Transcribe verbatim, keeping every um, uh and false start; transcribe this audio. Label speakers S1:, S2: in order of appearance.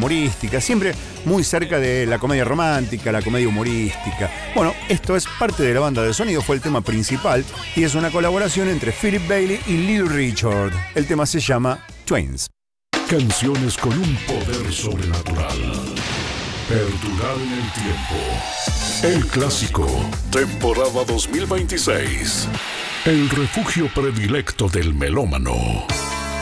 S1: humorística, siempre muy cerca de la comedia romántica, la comedia humorística. Bueno, esto es parte de la banda de sonido, fue el tema principal y es una colaboración entre Philip Bailey y Little Richard. El tema se llama Twins.
S2: Canciones con un poder sobrenatural. Perdurar en el tiempo. El clásico, temporada dos mil veintiséis. El refugio predilecto del melómano.